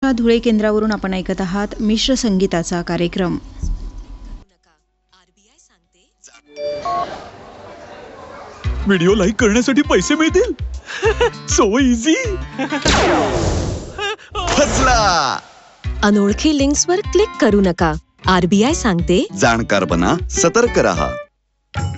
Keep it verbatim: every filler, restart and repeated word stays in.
नका धुळे केंद्रावरून आपण ऐकत आहात मिश्र संगीताचा कार्यक्रम. व्हिडिओ लाईक करण्यासाठी पैसे मिळतील. So easy. फसला. अनोळखी लिंक्सवर क्लिक करू नका. आरबीआय सांगते, जाणकार बना, सतर्क रहा.